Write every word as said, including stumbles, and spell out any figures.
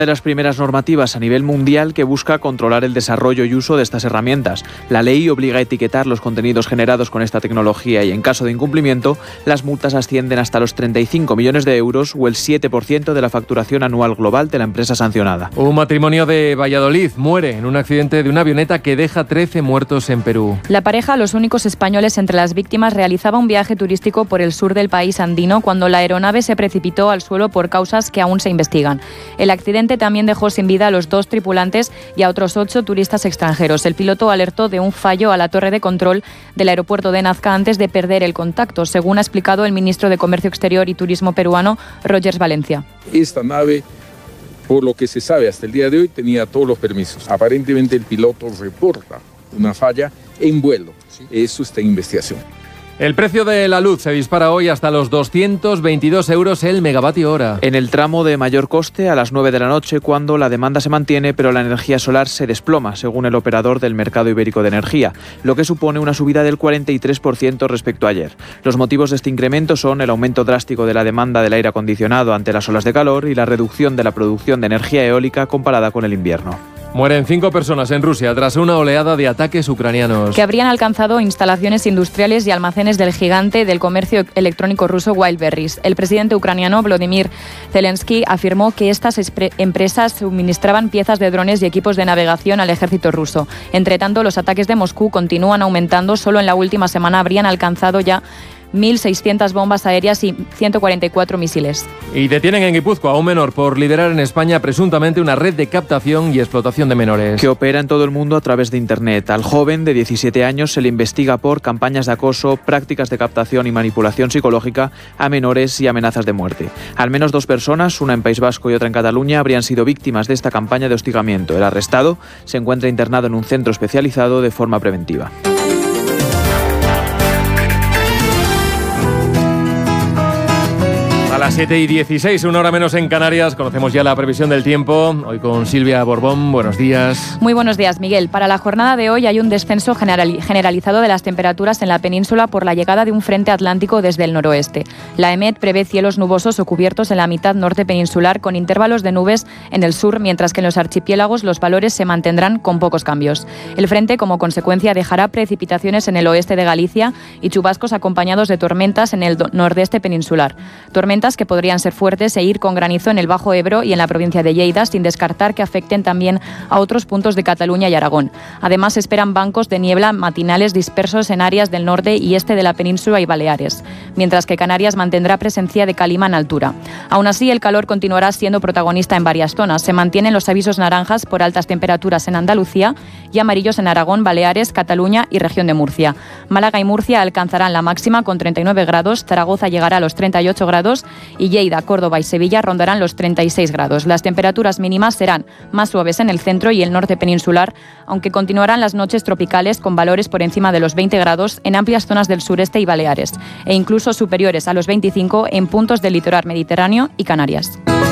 de las primeras normativas a nivel mundial que busca controlar el desarrollo y uso de estas herramientas. La ley obliga a etiquetar los contenidos generados con esta tecnología y, en caso de incumplimiento, las multas ascienden hasta los treinta y cinco millones de euros o el siete por ciento de la facturación anual global de la empresa sancionada. Un matrimonio de Valladolid muere en un accidente de una avioneta que deja trece muertos en Perú. La pareja, los únicos españoles entre las víctimas, realizaba un viaje turístico por el sur del país andino cuando la aeronave se precipitó al suelo por causas que aún se investigan. El accidente también dejó sin vida a los dos tripulantes y a otros ocho turistas extranjeros. El piloto alertó de un fallo a la torre de control del aeropuerto de Nazca antes de perder el contacto, según ha explicado el ministro de Comercio Exterior y Turismo peruano, Rogers Valencia. Esta nave, por lo que se sabe hasta el día de hoy, tenía todos los permisos. Aparentemente el piloto reporta una falla en vuelo. Eso está en investigación. El precio de la luz se dispara hoy hasta los doscientos veintidós euros el megavatio hora. En el tramo de mayor coste, a las nueve de la noche, cuando la demanda se mantiene, pero la energía solar se desploma, según el operador del mercado ibérico de energía, lo que supone una subida del cuarenta y tres por ciento respecto a ayer. Los motivos de este incremento son el aumento drástico de la demanda del aire acondicionado ante las olas de calor y la reducción de la producción de energía eólica comparada con el invierno. Mueren cinco personas en Rusia tras una oleada de ataques ucranianos que habrían alcanzado instalaciones industriales y almacenes del gigante del comercio electrónico ruso Wildberries. El presidente ucraniano Volodymyr Zelensky afirmó que estas empresas suministraban piezas de drones y equipos de navegación al ejército ruso. Entre tanto, los ataques de Moscú continúan aumentando. Solo en la última semana habrían alcanzado ya mil seiscientas bombas aéreas y ciento cuarenta y cuatro misiles. Y detienen en Guipúzcoa a un menor por liderar en España presuntamente una red de captación y explotación de menores. Que opera en todo el mundo a través de Internet. Al joven de diecisiete años se le investiga por campañas de acoso, prácticas de captación y manipulación psicológica a menores y amenazas de muerte. Al menos dos personas, una en País Vasco y otra en Cataluña, habrían sido víctimas de esta campaña de hostigamiento. El arrestado se encuentra internado en un centro especializado de forma preventiva. A las siete y dieciséis, una hora menos en Canarias, conocemos ya la previsión del tiempo. Hoy con Silvia Borbón, buenos días. Muy buenos días, Miguel. Para la jornada de hoy hay un descenso general, generalizado de las temperaturas en la península por la llegada de un frente atlántico desde el noroeste. La EMET prevé cielos nubosos o cubiertos en la mitad norte peninsular con intervalos de nubes en el sur, mientras que en los archipiélagos los valores se mantendrán con pocos cambios. El frente, como consecuencia, dejará precipitaciones en el oeste de Galicia y chubascos acompañados de tormentas en el nordeste peninsular. Tormentas que podrían ser fuertes e ir con granizo en el Bajo Ebro y en la provincia de Lleida, sin descartar que afecten también a otros puntos de Cataluña y Aragón. Además, se esperan bancos de niebla matinales dispersos en áreas del norte y este de la península y Baleares, mientras que Canarias mantendrá presencia de calima en altura. Aún así, el calor continuará siendo protagonista en varias zonas. Se mantienen los avisos naranjas por altas temperaturas en Andalucía y amarillos en Aragón, Baleares, Cataluña y región de Murcia. Málaga y Murcia alcanzarán la máxima con treinta y nueve grados, Zaragoza llegará a los treinta y ocho grados y Lleida, Córdoba y Sevilla rondarán los treinta y seis grados. Las temperaturas mínimas serán más suaves en el centro y el norte peninsular, aunque continuarán las noches tropicales con valores por encima de los veinte grados en amplias zonas del sureste y Baleares, e incluso superiores a los veinticinco en puntos del litoral mediterráneo y Canarias.